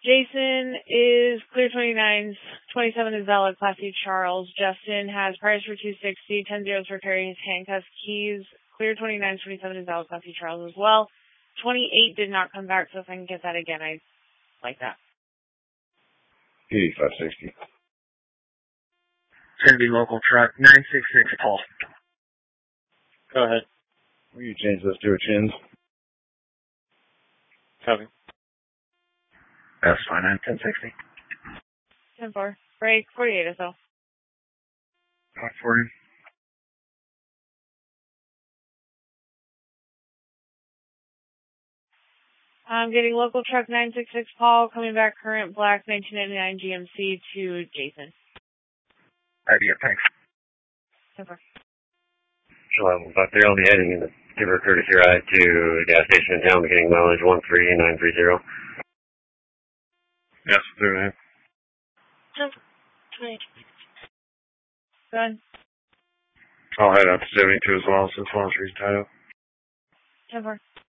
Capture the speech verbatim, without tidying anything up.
Jason is clear twenty-nines, twenty-seven is valid, Class C Charles. Justin has priors for two sixty, ten zeros for carrying his handcuffs, keys, clear twenty-nines, twenty-seven is valid, Class C Charles as well. twenty-eight did not come back, so if I can get that again, I'd like that. eighty-five sixty. It's going to be local truck, nine six six, Paul. Go ahead. Will you change those to a chins? Copy. That's fine, I'm ten sixty. ten four. Break, forty-eight or so. Talk for him. I'm getting local truck nine six six Paul, coming back current black nineteen ninety-nine G M C to Jason. Idea, thanks. ten four. Level five three, I'll be heading in. Give her a courtesy ride to a gas station in town, beginning mileage one three nine three zero. Yes, through man. Go ahead. I'll head out to seventy-two as well, since Launcher's tied up. ten four.